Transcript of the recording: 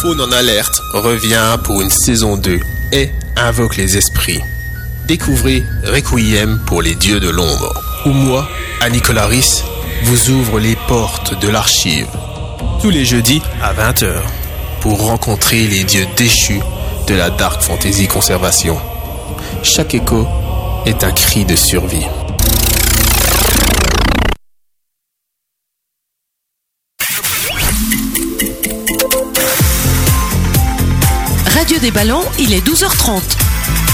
Faune en alerte revient pour une saison 2 et invoque les esprits. Découvrez Requiem pour les dieux de l'ombre, où moi, Annie Colaris, vous ouvre les portes de l'archive. Tous les jeudis à 20h, pour rencontrer les dieux déchus de la Dark Fantasy Conservation. Chaque écho est un cri de survie. Radio des Ballons, il est 12h30.